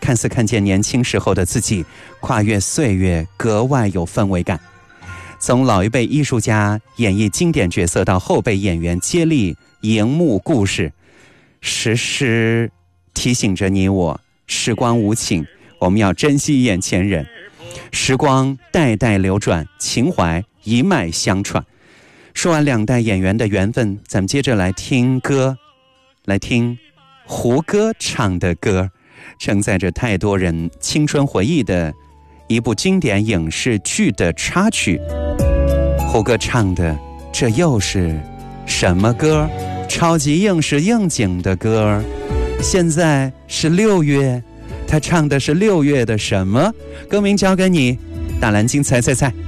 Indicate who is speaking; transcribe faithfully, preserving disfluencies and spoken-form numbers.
Speaker 1: 看似看见年轻时候的自己，跨越岁月，格外有氛围感。从老一辈艺术家演绎经典角色，到后辈演员接力荧幕故事，时时提醒着你我，时光无情，我们要珍惜眼前人。时光代代流转，情怀一脉相传。说完两代演员的缘分，咱们接着来听歌，来听胡歌唱的歌，承载着太多人青春回忆的一部经典影视剧的插曲。胡歌唱的这又是什么歌？超级应时应景的歌。现在是六月，他唱的是六月的什么？歌名交给你，大蓝鲸猜猜猜。